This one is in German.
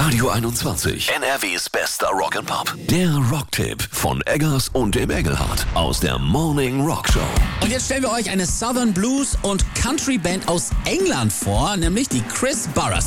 Radio 21, NRWs bester Rock'n'Pop. Der Rocktipp von Eggers und dem Engelhardt aus der Morning Rock Show. Und jetzt stellen wir euch eine Southern Blues und Country Band aus England vor, nämlich die Chris Burrers.